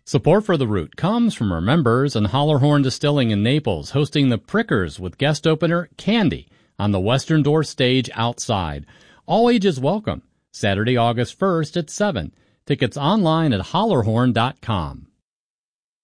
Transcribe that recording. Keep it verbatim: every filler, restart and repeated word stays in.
Support for The Root comes from our members and Hollerhorn Distilling in Naples, hosting the Prickers with guest opener Candy on the Western Door stage outside. All ages welcome. Saturday, August first at seven. Tickets online at hollerhorn dot com.